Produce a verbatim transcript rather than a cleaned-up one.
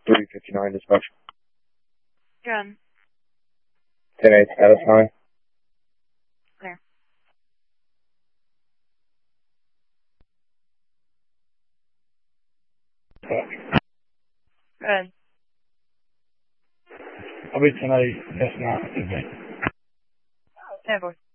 three fifty-nine dispatch. Good. ten eight satisfying. Clear. Good. I'll be ten eight, that's not event. ten four.